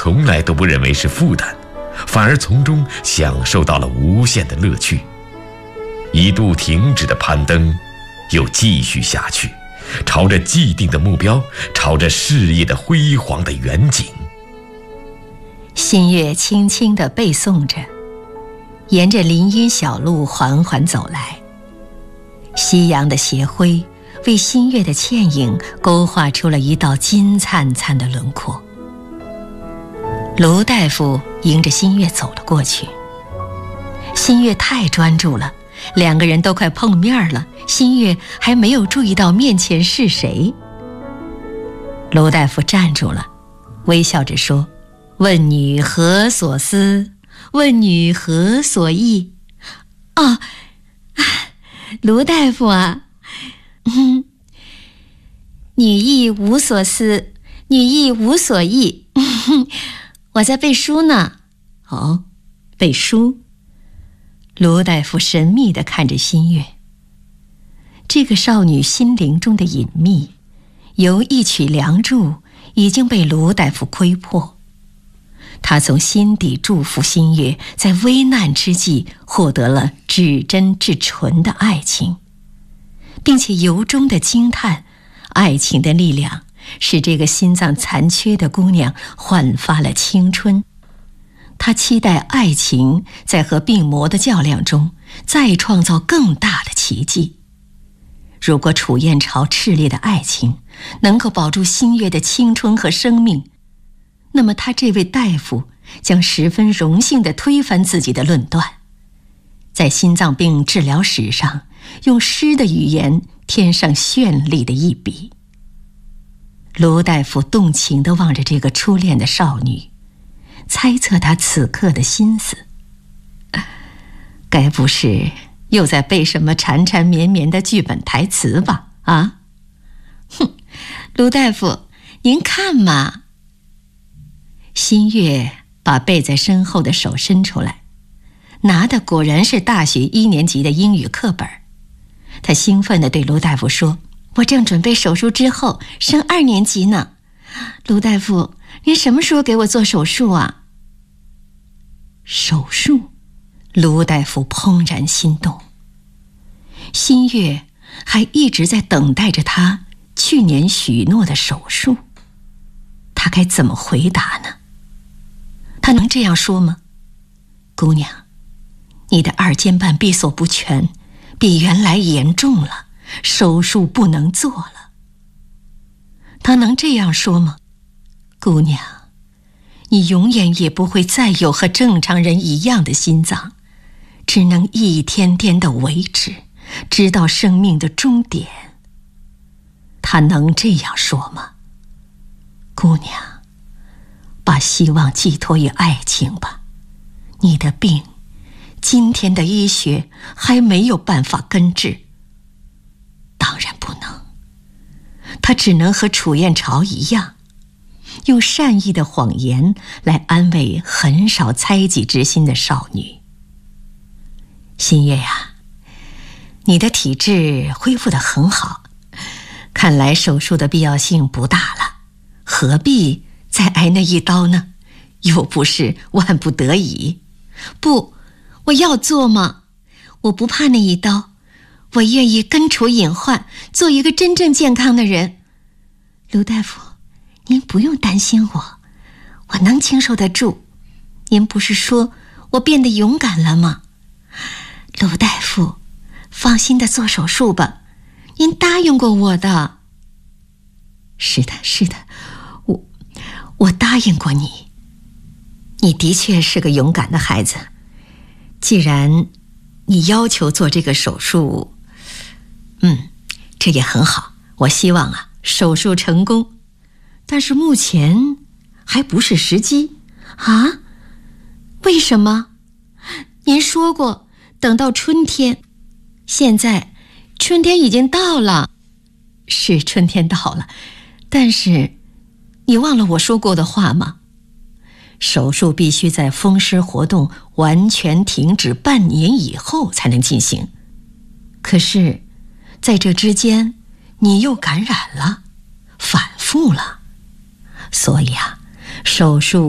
从来都不认为是负担，反而从中享受到了无限的乐趣。一度停止的攀登又继续下去，朝着既定的目标，朝着事业的辉煌的远景。 新月轻轻地背诵着，沿着林荫小路缓缓走来。夕阳的斜晖为新月的倩影勾画出了一道金灿灿的轮廓。卢大夫迎着新月走了过去。新月太专注了，两个人都快碰面了，新月还没有注意到面前是谁。卢大夫站住了，微笑着说：“问女何所思？问女何所忆？”哦，卢大夫啊，女亦无所思，女亦无所忆。我在背书呢。哦，背书。卢大夫神秘地看着新月。这个少女心灵中的隐秘，由一曲梁祝已经被卢大夫窥破。他从心底祝福新月在危难之际获得了至真至纯的爱情，并且由衷地惊叹，爱情的力量使这个心脏残缺的姑娘焕发了青春。他期待爱情在和病魔的较量中再创造更大的奇迹。如果楚燕朝炽烈的爱情能够保住新月的青春和生命，那么他这位大夫将十分荣幸地推翻自己的论断，在心脏病治疗史上用诗的语言添上绚丽的一笔。卢大夫动情地望着这个初恋的少女，猜测她此刻的心思。该不是又在背什么缠缠绵绵的剧本台词吧？啊？哼，卢大夫，您看嘛。新月把背在身后的手伸出来，拿的果然是大学1年级的英语课本。他兴奋地对卢大夫说：“我正准备手术之后升2年级呢。卢大夫，您什么时候给我做手术啊？”手术？卢大夫怦然心动。新月还一直在等待着他去年许诺的手术，他该怎么回答呢？他能这样说吗？姑娘，你的二尖瓣闭锁不全，比原来严重了，手术不能做了。他能这样说吗？姑娘，你永远也不会再有和正常人一样的心脏，只能一天天的维持，直到生命的终点。他能这样说吗？姑娘，把希望寄托于爱情吧，你的病，今天的医学还没有办法根治。当然不能，他只能和楚燕朝一样，用善意的谎言来安慰很少猜忌之心的少女。新月呀，你的体质恢复得很好，看来手术的必要性不大了，何必再挨那一刀呢？又不是万不得已。不，我要做吗？我不怕那一刀，我愿意根除隐患，做一个真正健康的人。卢大夫，您不用担心我，我能经受得住。您不是说我变得勇敢了吗？卢大夫，放心的做手术吧，您答应过我的。是的，是的，我答应过你。你的确是个勇敢的孩子。既然你要求做这个手术，这也很好。我希望手术成功，但是目前还不是时机啊？为什么？您说过等到春天，现在春天已经到了。是春天到了，但是你忘了我说过的话吗？手术必须在风湿活动完全停止半年以后才能进行。可是在这之间你又感染了，反复了，所以手术